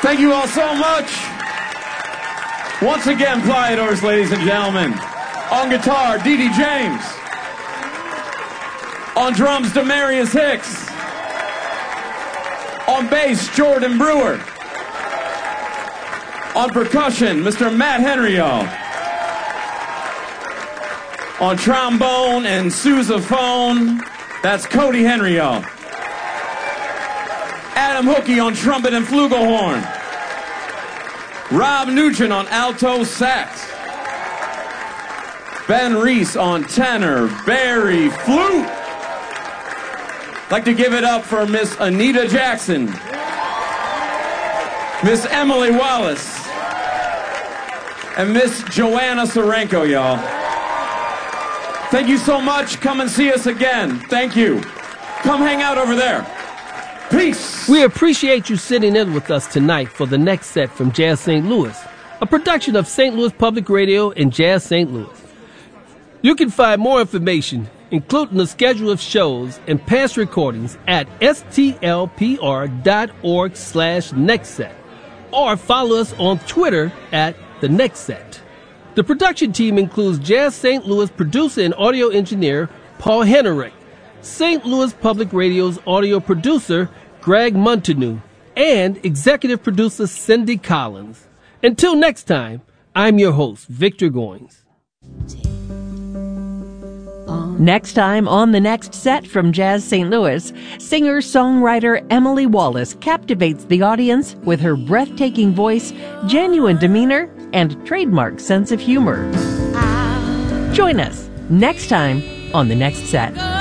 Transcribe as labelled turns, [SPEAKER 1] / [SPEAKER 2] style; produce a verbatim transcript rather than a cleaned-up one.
[SPEAKER 1] Thank you all so much. Once again, Plyadors, ladies and gentlemen. On guitar, Dee Dee James. On drums, Demarius Hicks. On bass, Jordan Brewer. On percussion, Mister Matt Henryall. On trombone and sousaphone, that's Cody Henryall. Adam Hookey on trumpet and flugelhorn. Rob Nugent on alto sax. Ben Reese on tenor, Barry flute. Like to give it up for Miss Anita Jackson, Miss Emily Wallace, and Miss Joanna Sorenko, y'all. Thank you so much. Come and see us again. Thank you. Come hang out over there. Peace.
[SPEAKER 2] We appreciate you sitting in with us tonight for the next set from Jazz Saint Louis, a production of Saint Louis Public Radio and Jazz Saint Louis. You can find more information, including the schedule of shows and past recordings, at stlpr.org slash nextset, or follow us on Twitter at the nextset. The production team includes Jazz Saint Louis producer and audio engineer Paul Hennerich, Saint Louis Public Radio's audio producer Greg Montanew, and executive producer Cindy Collins. Until next time, I'm your host, Victor Goins.
[SPEAKER 3] Next time on the next set from Jazz Saint Louis, singer-songwriter Emily Wallace captivates the audience with her breathtaking voice, genuine demeanor, and trademark sense of humor. Join us next time on the next set.